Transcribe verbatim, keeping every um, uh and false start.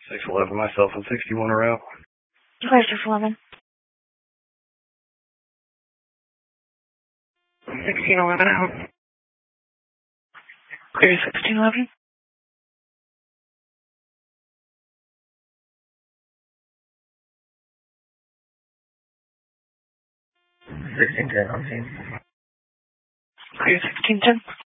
six eleven, myself and sixty-one are out. Clear six eleven. sixteen eleven out. Clear sixteen eleven. sixteen ten on scene. Clear sixteen ten.